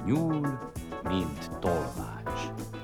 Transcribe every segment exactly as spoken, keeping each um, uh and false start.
nyúl, mint tolmács.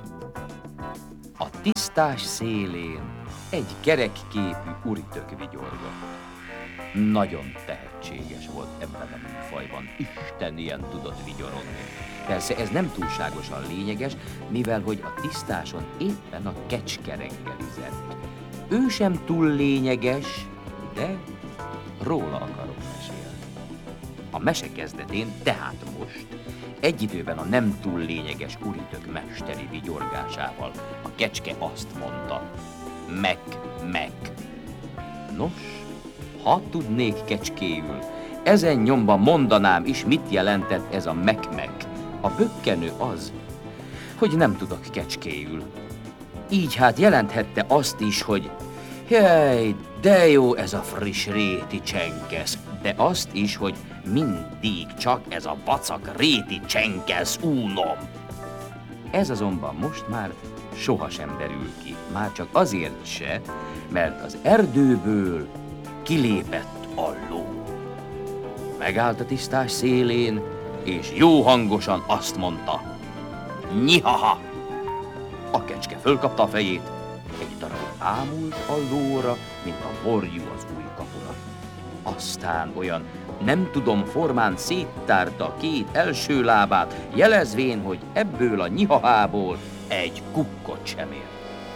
A tisztás szélén egy kerekképű uritök vigyorgott. Nagyon tehetséges volt ebben a műfajban, Isten ilyen tudott vigyorogni. Persze ez nem túlságosan lényeges, mivel hogy a tisztáson éppen a kecske reggelizett. Ő sem túl lényeges, de róla akarok mesélni. A mese kezdetén, tehát most, egy időben a nem túl lényeges uritök mesteri vigyorgásával a kecske azt mondta: meg, meg. Nos, ha tudnék kecskéül, ezen nyomban mondanám is, mit jelentett ez a meg-meg. A bökkenő az, hogy nem tudok kecskéül. Így hát jelenthette azt is, hogy jaj, de jó ez a friss réti csenkesz, de azt is, hogy mindig csak ez a vacak réti csenkesz únom. Ez azonban most már sohasem derül ki, már csak azért se, mert az erdőből kilépett a ló. Megállt a tisztás szélén, és jó hangosan azt mondta: nyihaha! A kecske fölkapta a fejét, egy darab ámult a lóra, mint a borjú az új kapura. Aztán olyan nem tudom formán széttárta a két első lábát, jelezvén, hogy ebből a nyihahából egy kukkot sem ért.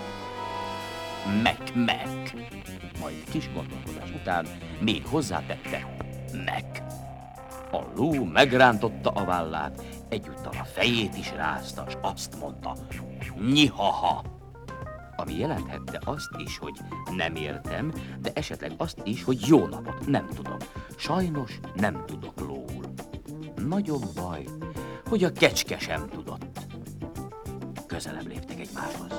Meg, meg! Majd kis gondolkodás után még hozzátette: meg! A ló megrántotta a vállát, egyúttal a fejét is rázta, s azt mondta: nyihaha! Ami jelenthette azt is, hogy nem értem, de esetleg azt is, hogy jó napot, nem tudom. Sajnos nem tudok lóul. Nagyon baj, hogy a kecske sem tudott. Közelebb léptek egymáshoz.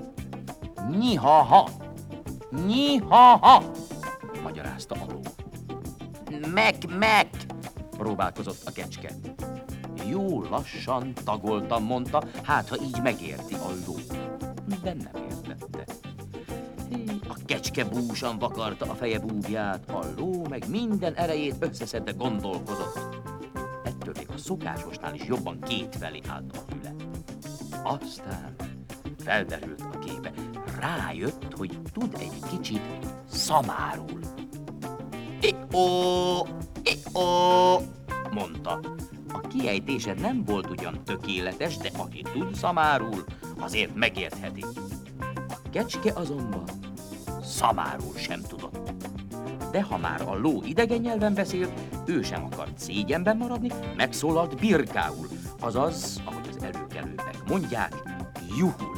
Nyihaha! Nyihaha! Magyarázta a ló. Meg, meg! Próbálkozott a kecske. Jó lassan tagoltam, mondta, hát ha így megérti a ló. De nem értette. A kecske búsan vakarta a feje búbját, a ló meg minden erejét összeszedve gondolkozott. Ettől még a szokásosnál is jobban kétfelé állt a füle. Aztán felderült a képe. Rájött, hogy tud egy kicsit szamárul. I-ó, i-ó, mondta. A kiejtése nem volt ugyan tökéletes, de aki tud szamárul, azért megértheti. A kecske azonban szamárul sem tudott. De ha már a ló idegen nyelven beszélt, ő sem akart szégyenben maradni, megszólalt birkául, azaz, ahogy az előkelőek mondják, juhul.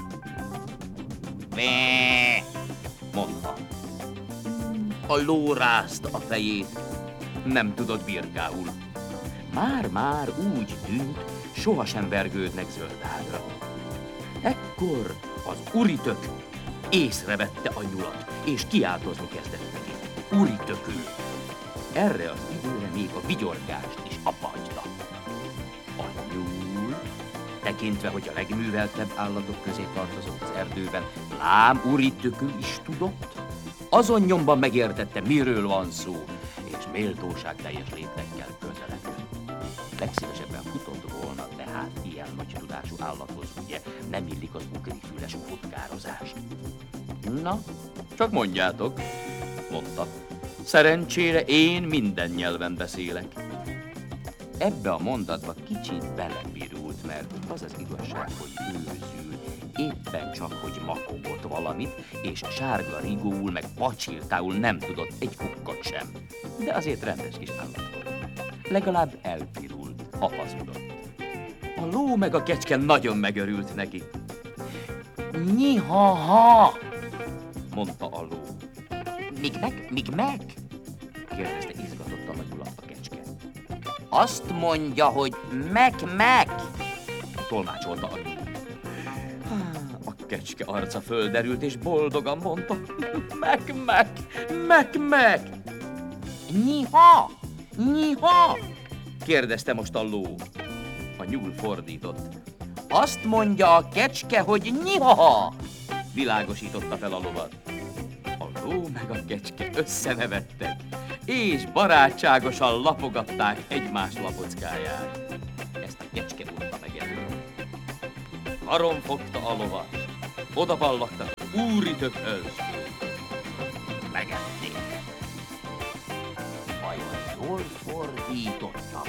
Bé, mondta. A ló rázta a fejét, nem tudott birkául. Már-már úgy tűnt, sohasem vergődnek zöldágra. Ekkor az uritök észrevette a nyulat, és kiáltozni kezdett neki. Uritökül. Erre az időre még a vigyorgást is abbahagyta. A nyúl, tekintve, hogy a legműveltebb állatok közé tartozott az erdőben, lám uritökül is tudott, azon nyomban megértette, miről van szó, és méltóság teljes léptekkel közeledett. Legszívesebben futott volna, tehát ilyen nagy tudású állathoz ugye nem illik az ugrifüles futkározás. Na, csak mondjátok, mondta. Szerencsére én minden nyelven beszélek. Ebbe a mondatba kicsit belepirult, mert az az igazság, hogy őzül, éppen csak, hogy makogott valamit, és sárga rigóul, meg pacsirtául nem tudott egy kukkot sem. De azért rendes kis állat volt. Legalább elpirult, ha hazudott. A ló meg a kecske nagyon megörült neki. Nyihaha! Mondta a ló. Míg meg, míg meg? Kérdezte izgatottan a nyulat a kecske. Azt mondja, hogy meg, meg! Tolmácsolta a ló. A kecske arca földerült, és boldogan mondta. Meg, meg, meg, meg! Nyiha! Nyiha! Kérdezte most a ló. A nyúl fordított. Azt mondja a kecske, hogy nyiha! Világosította fel a lovat. A ló meg a kecske összenevettek, és barátságosan lapogatták egymás lapockáját. ezt a kecske unta meg elől. Karon fogta a lovat, oda ballagtak az úritökhöz. Megették. Vajon jól fordítottam